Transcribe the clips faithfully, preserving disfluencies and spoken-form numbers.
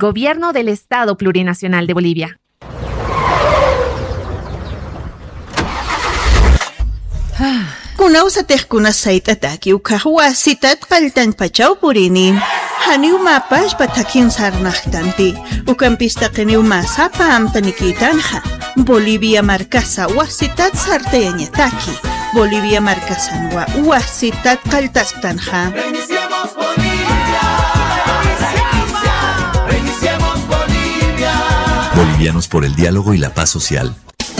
Gobierno del Estado Plurinacional de Bolivia. Kunawsatejkuna saytataki ukaq wasitat qaltanpachaw purini. Haniw mapash patakin sarnaqtanpi. Ukampistaqiniw masapa amtanikitanqa. Bolivia markasa wasitat sartayañataki. Bolivia markasanwa wasitat qaltasqtanqa. Reiniciemos Bolivia. Reiniciemos Bolivia. Bolivianos por el diálogo y la paz social.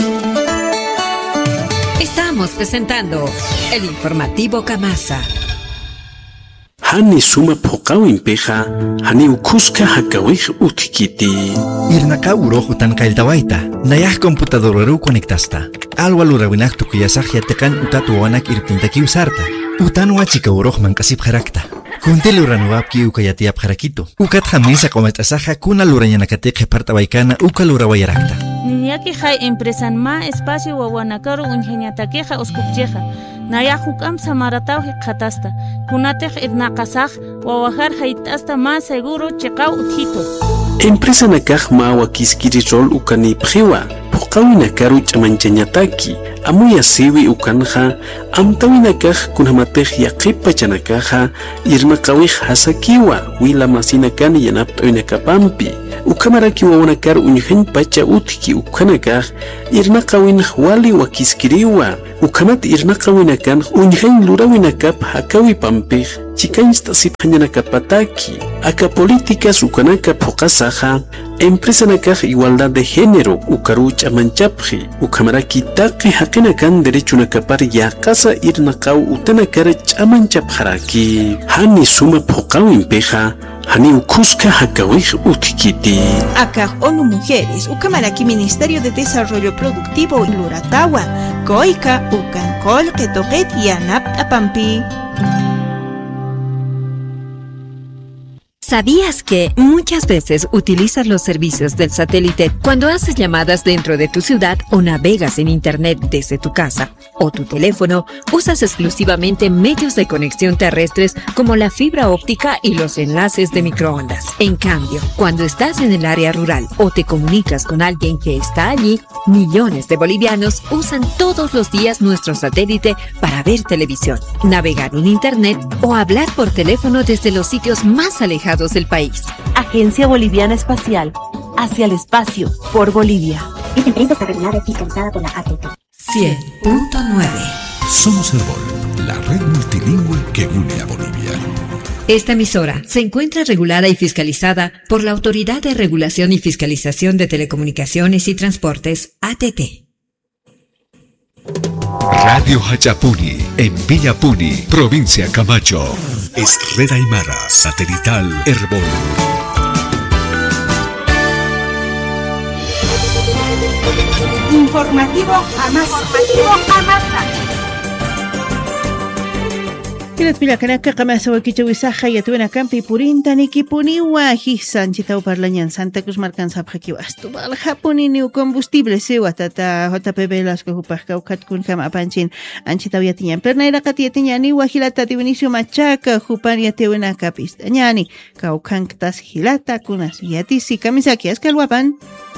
Estamos presentando el informativo Camasa. Hani suma pokawin peja, hani ukuska hakawij utkiti. Irnaka urojo tan kailtawaita, nayah computador conectasta. Alwa lurawinaq tukuyasaq yatekan utatu wanak irtintaki usarta. Utan wachika uroj mankasip jarakta. Kunte luranuapki ukayatiap jarakito. Ukat jamisa kometasaja kuna lurayanakatiq partawaykana uka lurawayarakta. Niñaki hay empresan ma espacio wawanakaru unjeñatakeja uskupcheja. Nayahukam samaratau katasta. Kunatej idnaqasaj wawajar haitasta más seguro chekau utjito. Empresa nakaj ma wakiskiri rol ukani pjewa. Pokawi nakaru chamanchañataki. Amuya siwi ukanja. Amtawi nakaj kunhamatej yaqipa chanakaja. Irnaqawij hasakiwa. Wila masinakani yanaptawi nakapampi. Ukamaraki wawanakar unjan pacha utki ukanakaj. Irnaqawin wali wakiskiriwa. Ukamat irnaqawinakan unjan lurawinakap hakawi pampej. Chikainsta siphañanakapataki. Aka políticas ukanaka pokasaja. Empresa nakaj igualdad de género ukaruch amanchapji. Ukamaraki taqi haqinakan derecho nakapar yaqasa irnaqaw utanakar chamanchapjaraki. Hani suma pokawin peja. Hani ukuska hakawij utkiti. Acá ONU Mujeres, Ucamaraki Ministerio de Desarrollo Productivo Luratawa, Coica, Ucancol, Ketoquet y Anap Apampi. ¿Sabías que muchas veces utilizas los servicios del satélite cuando haces llamadas dentro de tu ciudad o navegas en internet desde tu casa o tu teléfono? Usas exclusivamente medios de conexión terrestres como la fibra óptica y los enlaces de microondas. En cambio, cuando estás en el área rural o te comunicas con alguien que está allí, millones de bolivianos usan todos los días nuestro satélite para ver televisión, navegar en internet o hablar por teléfono desde los sitios más alejados del país. Agencia Boliviana Espacial, hacia el espacio, por Bolivia. Esta empresa está regulada y fiscalizada por la A T T. cien punto nueve. Somos Herbol, la red multilingüe que une a Bolivia. Esta emisora se encuentra regulada y fiscalizada por la Autoridad de Regulación y Fiscalización de Telecomunicaciones y Transportes, A T T. Radio Hachapuni, en Villapuni, provincia Camacho. Es Red Aymara, satelital Herbol. Informativo Camasa. Informativo Camasa. Kirat pilakanaka Camasa wakichawisaja yatuena campi purinta nikipuniwa hisan chitau parlañan Santa Cruz marcanza pjakiwastu bal japunini combustible sewa tata J P B las kohupajka ukatkun kama panchin anchitau yatiñan pernaira katiyatiñani wahilata Vinicio Machaca jupan yatewena capistañani kaukanktas hilata kunas yatisi kamisaki askalwapan.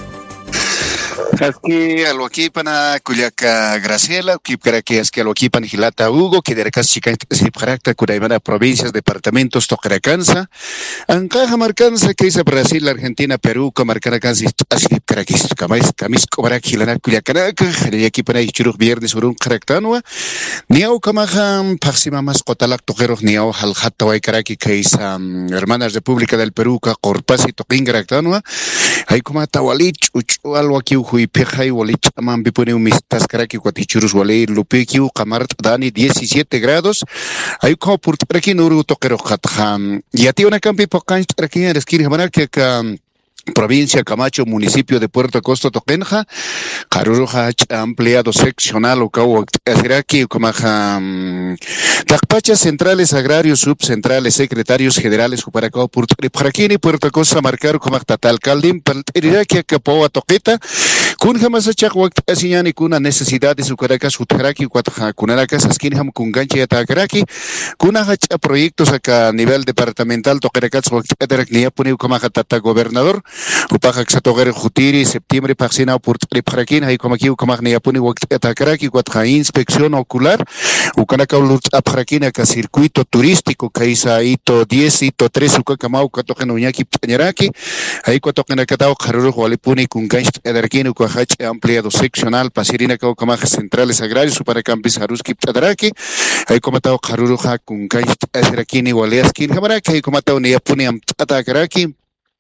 Aski alwakipana Culiaca Graciela, Kipkaraki aski alwakipan Gilata Hugo, que de recas chica sipjaracta Curaimana provincias, departamentos, Tocaracanza, Ancaja Marcanza, que es Brasil, Argentina, Perú, Comarcaracanza, Asipkarakis, Camais, Camisco, Barakilana, Culiacanaca, Yakipana y Churuk Viernes, Urun, Caractanua, Niau Camajam, Paxima más Cotalak, Tojeros, Niau, Haljata, Waikaraki, que es Hermanas República del Perú, Corpasi, Toquín, Caractanua, Aikumata Walich, Uchu, Alwaki, Hui, Pejai, Walich, Aman, Bipune, Mistas, Karaki, Guatichurus, Wale, Lupekiu, Camart, Dani, diecisiete grados, Ayuko, Purtraki, Nuru, Toquero, Hatham, y a ti una campi, Pocan, Traki, Esquir, Hamanaki, provincia Camacho, municipio de Puerto Costa, Toquenja, Caruja, ampliado seccional, Ocao, Aziraki, Comaja, Tacpachas centrales, agrarios, subcentrales, secretarios generales, Juparacao, Purtraquini, Puerto Costa, Marcar, Comactatal, Caldim, Palteraki, Capoa, Toqueta, kun jamás achaq waqt asiñani kuna necesidades ukaracas utjaraki cuatro kunaracas askin ham kunganchi atakaraki kuna hacha proyectos acá a nivel departamental tocaracas waqt atarak niya puni como tata gobernador upaja xatoger jutiri septiembre paxina por preparakin hay como aquí como niya puni waqt atakaraki cuatro inspección ocular ukanaka ulurt aprakin acá circuito turístico kaisa ito diez ito tres ukakamau katoken uñaki pañaraki hay cuatro kenakatao karuru walipuni kunganch adarkin ukahach ampliado seccional pasirina kao kamaja centrales agrarios para campis haruski padaraki hay como tao karuru ha kunganch adarkin waleaskin hamaraki hay como tao niapuni am atakaraki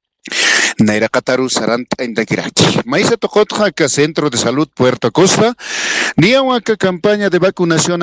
Naira Kataru Sarant Indakiraki. Maísa Tocotja, Centro de Salud Puerto Costa, Niawaka campaña de vacunación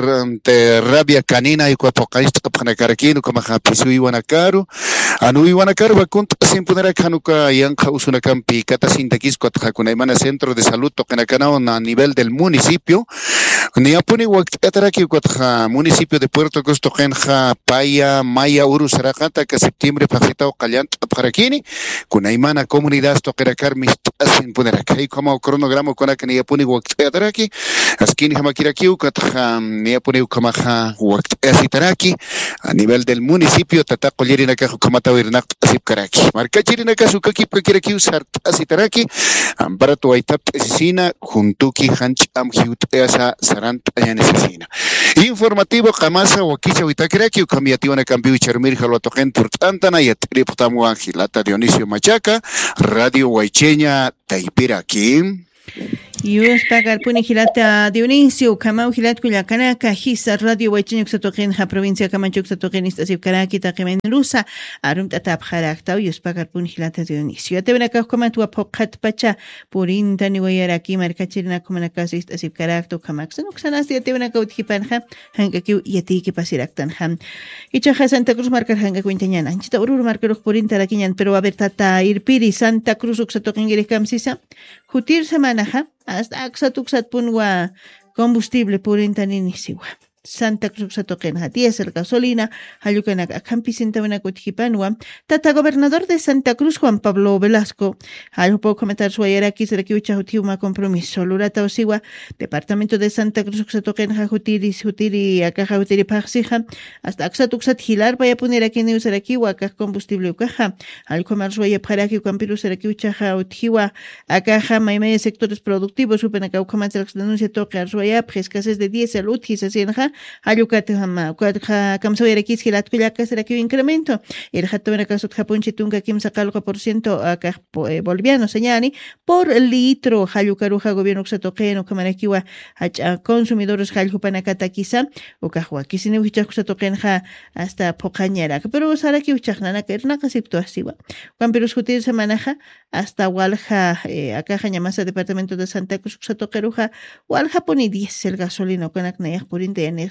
ante rabia canina y cuapocaísta Panacaraquino, como Japisu Iwanakaru, Anu Iwanakaru, Vacunt, sin poner a Kanuka, Yanka Usunacampi, Catasintakis, Cuatjacunaimana Centro de Salud, Tocanacana a nivel del municipio, Niapuni Wakataraki, Cuatja, municipio de Puerto Costa, Genja, Paya, Maya, Urusarajata, que septiembre, Pajita, Calant, Parakini, Kunaimana comunidad toqueracar mis sin poner aquí como cronograma con la que ni apuni waqt ataraki askin hamakiraki ukatha ni apuni kamaha waqt asitaraki a nivel del municipio tataqolirina ka hukumatawirna asipkaraki markachirina ka sukaki kakiraki usar asitaraki ampara tu aitap asesina juntuki hanch amhiut esa sarant ayan asesina informativo kamasa wakicha witakiraki ukamiatiwana cambiu charmir halotogen turtantana y triptamu angilata Dionisio Machaca, Radio Huaycheña, Taipiraquí. Yus pagar puni hilata Dionisio, Kamau hilat Culiacanaca, Hisa, Radio Huaycheña, Xatoquenja, Provincia Camacho, Xatoquenista, Sibcaraqui, Taquemen Rusa, Arum Tatap Jaracta, Yus pagar puni hilata Dionisio. Atebenaka Comantua Pocat Pacha, Purinta, Niwayaraki, Marcachirina, Comanacasista, Sibcaracto, Camaxan, Oxanas, Atebenaka Utjipanja, Hangaku, Yatiki Pasiractanham. Ichaja Santa Cruz Marcar Hanga Quintañana, Anchita Urur Marcar Purinta, Raquiñan, pero a ver Tata Irpiri, Santa Cruz, Xatoquengiricam Sisa, Jutir Semanaja, hasta Axatuxat Punwa, combustible Purinta Ninisiwa. Santa Cruz Atoquenja, diésel, gasolina, Hayucanac, Campicintamena Cotipanua, Tata Gobernador de Santa Cruz, Juan Pablo Velasco, algo puedo comentar su ayer aquí, se le quiere Utiuma compromiso, Lurata Osiwa, Departamento de Santa Cruz Atoquenja, Jutiri, Jutiri, Acaja, Jutiri Paxija, hasta Axatuxat Hilar, vaya a poner aquí en Usaraki, Acaja combustible Ucaja, al comercio vaya para aquí, Campiru Seraki Uchaja, Utiwa, Acaja, Maime, sectores productivos, Supenacau, Comantel, denuncia toque, Arzuaya, escasez de diésel, Utis, Asienja, Ayucate Hama, Cuadra Camsoyerakis, Gilat Cuyaca, será que incremento. El Jatomera Casut Japón Chitunga Kim Sacalco por ciento a boliviano, señani, por litro, Hayucaruja, gobierno Xatoqueno, Camaraquiwa, a consumidores Hayupanacata quizá, o Cajua, Kisine Huichaxatoquenja hasta Pocañera, pero Saraki Uchachnana, que era casi actuasiva. Juan Perus Jutir se maneja hasta Walja, Acaja Ñamasa, departamento de Santa Cruz Xatoqueruja, Walja poni diez el gasolino con acneas por internet.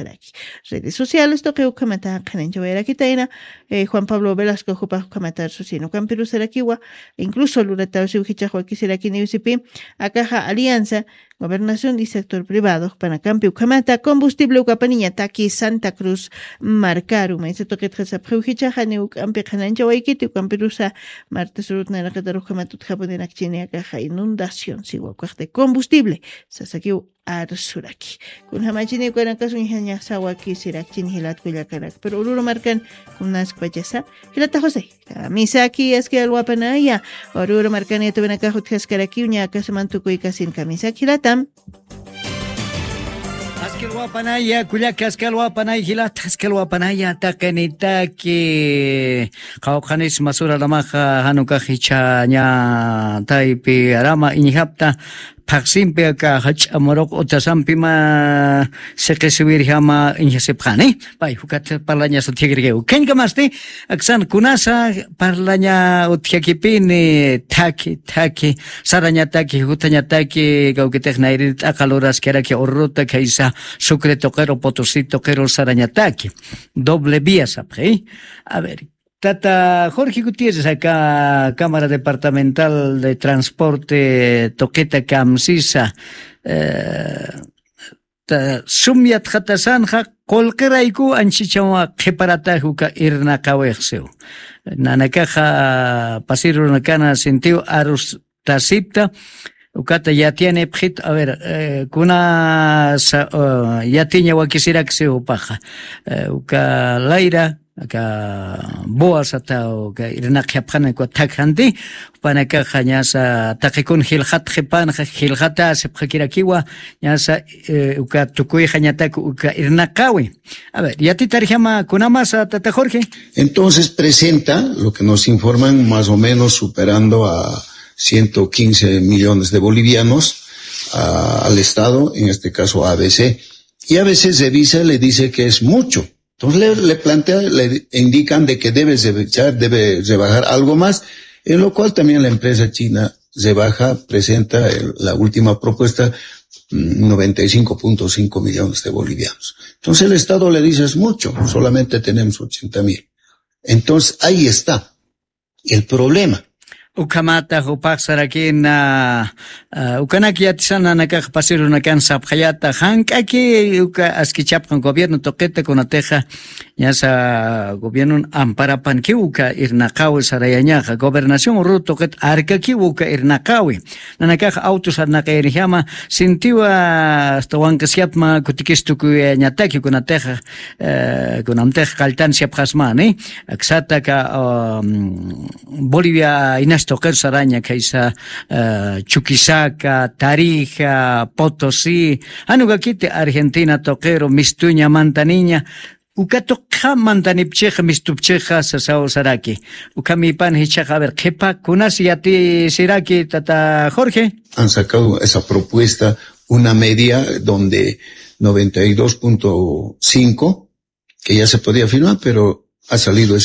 Redes sociales, toque comentar Canencho era Quitaina, Juan Pablo Velasco, Jupa comentar Susino Campiru Seraquiwa, incluso Lurata Ujichajo quisiera aquí en U C P, Acaja Alianza, Gobernación y sector privado, Panacampi, Ucamata, Combustible Ucapaniña, Taki, Santa Cruz, Marcaru, Maese Toque Tresa Preujichaja, Neucampi, Canencho Waikiti, Campirusa, Martes Rutna, la Cataru Camatut Japón, Acchine, Acaja, inundación, Siguacuarte, combustible, Sasakiu. Arsuraki. Kun hamachini kuana kasu ingenya sawaki sirakchin hilat kuyakarak. Pero ururo marcan kunas kwajasa. Hilata Jose. Misaki es que alwapanaya. Ururo marcan ya tuve naka hutjaskaraki unya kasamantuku ikasin kamisaki hilatam. Askelwapanaya, Kuliaka Askelwapanaya, Hilata Askelwapanaya, Takanitaki, Kaukanis Masura Lamaja, Hanuka Hichanya, Taipi, Arama, Inihapta, Paksimpe ka hach amorok otasampi ma sekesubir hama inhasepkhane pai hukat parlanya sotiagirge ken kamaste aksan kunasa parlanya uthiakipini thaki thaki saranya taki hutanya taki gauketeknairit akaloras keraki orrota kaisa sucre toquero potosí toquero saranya taki doble vía sapre a ver. Tata Jorge Gutiérrez, acá, Cámara Departamental de Transporte Toqueta Camsisa, eh, Sumyat Hatasanja, Colqueraiku, Anchichawa, Keparatajuca, Irna Kawexeu. Nanakaja, Pasiro Nakana, Sentiu, Arus Tasipta, Ukata ya tiene pjit, a ver, eh, kuna sa, uh, ya tiene wakisira que se opaja. Eh, uka laira, ka boas atau ka irnak yapkan ko takhanti panaka khanyasa takikun hilkhat khipan hilkhata sepkhakira kiwa nyasa uka tukui khanyata uka irnakawi. A ver, ya ti tarjama kuna más tata Jorge. Entonces presenta lo que nos informan más o menos superando a ciento quince millones de bolivianos a, al Estado, en este caso a A B C, y a veces revisa le dice que es mucho. Entonces le, le plantea, le indican de que debe echar, debe rebajar algo más, en lo cual también la empresa china rebaja, presenta el, la última propuesta, noventa y cinco punto cinco millones de bolivianos. Entonces el Estado le dice es mucho, solamente tenemos ochenta mil. Entonces ahí está el problema. Ukamata hupaksar aquí na ukanaki yatisana nakaj pasiru nakan sapkhayata hankaki uka askichapkan gobierno toquete con ateja ya sa gobierno amparapan ki uka irnaqawi sarayañaja gobernación uru toquet arkaki uka irnaqawi nanakaj autos arnaqayrihama sintiwa stawankasiapma kutikistuku ñataki con ateja con amteja kaltan siapkhasmani aksata ka Bolivia inas toker saraña kaisa uh, Chuquisaca, Tarija, Potosí, anuga kite Argentina tokero mistuña mantaniña, ukatoqa mantanipcheja mistupcheja sasao saraki. Ukamipan hichaja, a ver, ¿quepa kunasi yati siraki tata Jorge? Han sacado esa propuesta, una media donde noventa y dos punto cinco, que ya se podía firmar, pero ha salido ese